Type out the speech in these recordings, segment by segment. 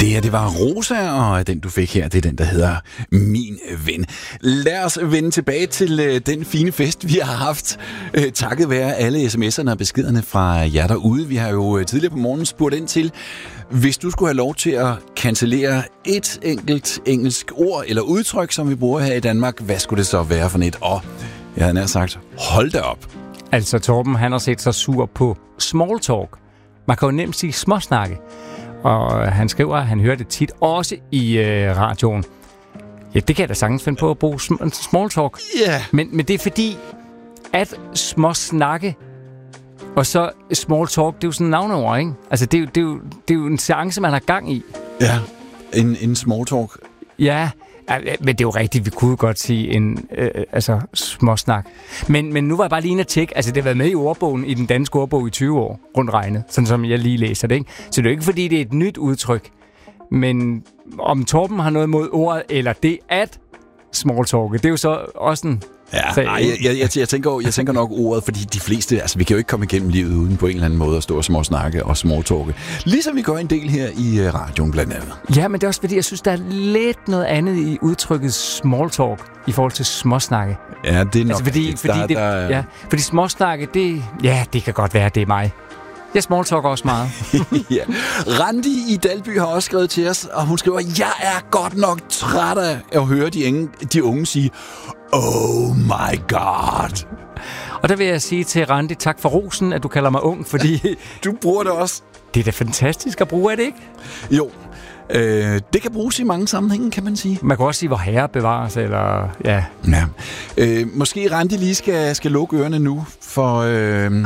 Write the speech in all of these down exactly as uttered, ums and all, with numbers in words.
Det her, det var Rosa, og den, du fik her, det er den, der hedder Min Ven. Lad os vende tilbage til øh, den fine fest, vi har haft. Øh, takket være alle sms'erne og beskederne fra jer derude. Vi har jo øh, tidligere på morgenen spurgt ind til, hvis du skulle have lov til at cancellere et enkelt engelsk ord eller udtryk, som vi bruger her i Danmark, hvad skulle det så være for net? Og jeg havde nær sagt, hold da op. Altså, Torben, han har set sig sur på small talk. Man kan jo nemt sige småsnakke. Og han skriver, at han hører det tit, også i øh, radioen. Ja, det kan jeg da sagtens finde på at bruge sm- small talk. Ja. Yeah. Men, men det er fordi, at småsnakke og så small talk, det er jo sådan en navneord, ikke? Altså, det er, jo, det, er jo, det er jo en seance, man har gang i. Ja, en, en small talk. Ja, men det er jo rigtigt, vi kunne godt sige en øh, altså småsnak. Men, men nu var jeg bare lige inde at tjekke, altså det har været med i ordbogen, i den danske ordbog i tyve år, rundt regnet, sådan som jeg lige læser det, ikke? Så det er jo ikke fordi, det er et nyt udtryk, men om Torben har noget mod ordet, eller det at small talk, det er jo så også en... Ja, nej, jeg, jeg, jeg, jeg, tænker, jeg tænker nok ordet, fordi de fleste, altså vi kan jo ikke komme igennem livet uden på en eller anden måde at stå og småsnakke og småtalke. Ligesom vi gør en del her i uh, radioen blandt andet. Ja, men det er også fordi, jeg synes, der er lidt noget andet i udtrykket small talk i forhold til småsnakke. Ja, det er nok... Altså fordi, fordi, der, det, der, ja, fordi småsnakke, det, ja, det kan godt være, det er mig. Jeg smalltalker også meget. Ja. Randi i Dalby har også skrevet til os, og hun skriver, jeg er godt nok træt af at høre de unge, de unge sige, oh my god. Og der vil jeg sige til Randi, tak for rosen, at du kalder mig ung, fordi... Du bruger det også. Det er da fantastisk at bruge, er det ikke? Jo. Øh, det kan bruges i mange sammenhænge, kan man sige. Man kan også sige, hvor herre bevares, eller... Ja. Ja. Øh, måske Randi lige skal, skal lukke ørerne nu, for... Øh... Oh.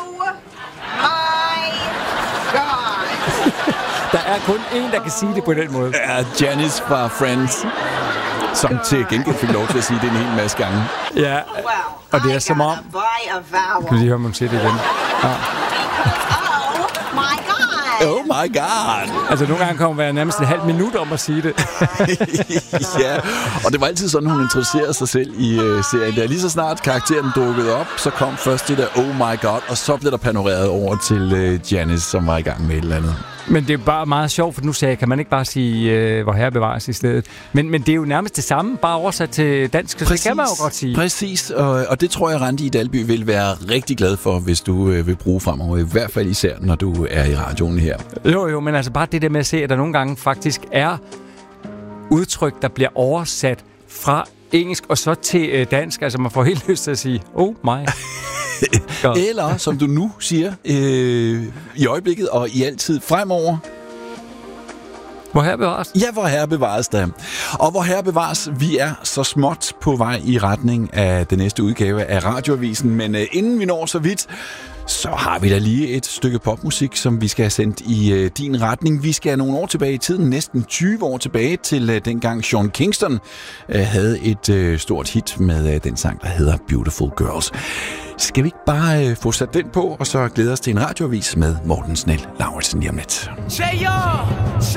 Der er kun én, der kan sige det på den måde. Ja, Janice fra Friends, som til gengæld fik lov til at sige det en hel masse gange. Ja, og det er som om... Kan vi lige høre, om hun siger det igen? Ja. Oh my god! Oh my god! Altså, nogle gange kan hun være nærmest et halvt minut om at sige det. Ja, og det var altid sådan, hun introducerede sig selv i uh, serien. Der lige så snart karakteren dukkede op, så kom først det der oh my god, og så blev der panoreret over til uh, Janice, som var i gang med et eller andet. Men det er bare meget sjovt, for nu sagde jeg, kan man ikke bare sige, øh, hvor herre bevares i stedet. Men, men det er jo nærmest det samme, bare oversat til dansk, så det kan man jo godt sige. Præcis, og, og det tror jeg, Randi i Dalby vil være rigtig glad for, hvis du øh, vil bruge fremover. I hvert fald især, når du er i radioen her. Jo, jo, men altså bare det der med at se, at der nogle gange faktisk er udtryk, der bliver oversat fra engelsk og så til øh, dansk. Altså man får helt lyst til at sige, oh my. Eller, som du nu siger, øh, i øjeblikket og i altid fremover. Hvor herre bevares? Ja, hvor herre bevares der. Og hvor herre bevares, vi er så småt på vej i retning af den næste udgave af Radioavisen. Men øh, inden vi når så vidt, så har vi da lige et stykke popmusik, som vi skal have sendt i øh, din retning. Vi skal nogle år tilbage i tiden, næsten tyve år tilbage, til øh, dengang Sean Kingston øh, havde et øh, stort hit med øh, den sang, der hedder Beautiful Girls. Skal vi ikke bare øh, få sat den på, og så glæde os til en radioavis med Morten Snell Lauritsen lige om lidt?